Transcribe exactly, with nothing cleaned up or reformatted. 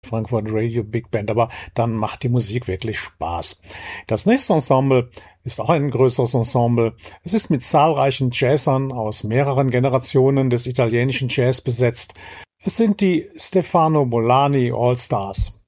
Frankfurt Radio Big Band, aber dann macht die Musik wirklich Spaß. Das nächste Ensemble ist auch ein größeres Ensemble. Es ist mit zahlreichen Jazzern aus mehreren Generationen des italienischen Jazz besetzt. Es sind die Stefano Bollani All Stars.